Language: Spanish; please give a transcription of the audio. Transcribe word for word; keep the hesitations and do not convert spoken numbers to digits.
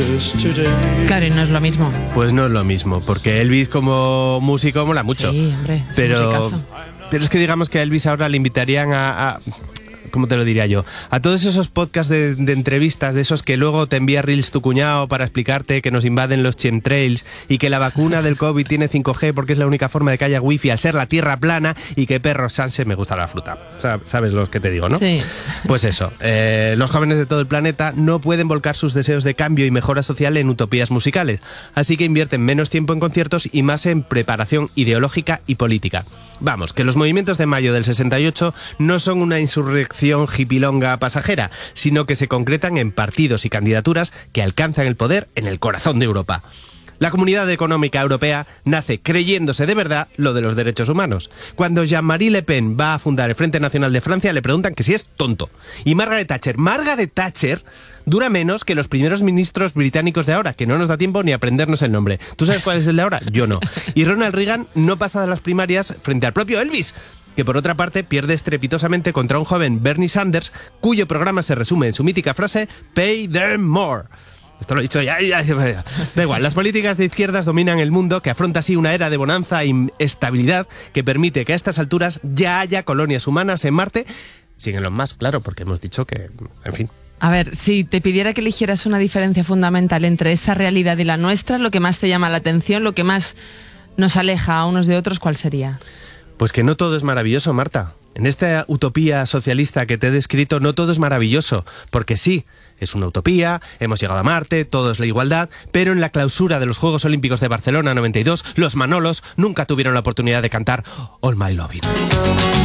Claro, y no es lo mismo. Pues no es lo mismo, porque Elvis como músico mola mucho. Sí, hombre, es pero, musicazo. pero es que digamos que a Elvis ahora le invitarían a... a ¿cómo te lo diría yo? A todos esos podcasts de, de entrevistas, de esos que luego te envía reels tu cuñado para explicarte que nos invaden los chemtrails y que la vacuna del COVID tiene cinco G porque es la única forma de que haya wifi al ser la tierra plana y que perro Sánchez me gusta la fruta. ¿Sabes lo que te digo, no? Sí. Pues eso, eh, los jóvenes de todo el planeta no pueden volcar sus deseos de cambio y mejora social en utopías musicales, así que invierten menos tiempo en conciertos y más en preparación ideológica y política. Vamos, que los movimientos de mayo del sesenta y ocho no son una insurrección hipilonga pasajera, sino que se concretan en partidos y candidaturas que alcanzan el poder en el corazón de Europa. La Comunidad Económica Europea nace creyéndose de verdad lo de los derechos humanos. Cuando Jean-Marie Le Pen va a fundar el Frente Nacional de Francia, le preguntan que si es tonto. Y Margaret Thatcher, Margaret Thatcher dura menos que los primeros ministros británicos de ahora, que no nos da tiempo ni aprendernos el nombre. ¿Tú sabes cuál es el de ahora? Yo no. Y Ronald Reagan no pasa de las primarias frente al propio Elvis, que por otra parte pierde estrepitosamente contra un joven Bernie Sanders, cuyo programa se resume en su mítica frase "Pay them more". Esto lo he dicho ya, ya, ya, ya. Da igual, las políticas de izquierdas dominan el mundo, que afronta así una era de bonanza e estabilidad que permite que a estas alturas ya haya colonias humanas en Marte, sin Elon Musk, claro, porque hemos dicho que, en fin. A ver, si te pidiera que eligieras una diferencia fundamental entre esa realidad y la nuestra, lo que más te llama la atención, lo que más nos aleja a unos de otros, ¿cuál sería? Pues que no todo es maravilloso, Marta. En esta utopía socialista que te he descrito, no todo es maravilloso, porque sí, es una utopía, hemos llegado a Marte, todo es la igualdad, pero en la clausura de los Juegos Olímpicos de Barcelona noventa y dos, los Manolos nunca tuvieron la oportunidad de cantar All My Lovin'.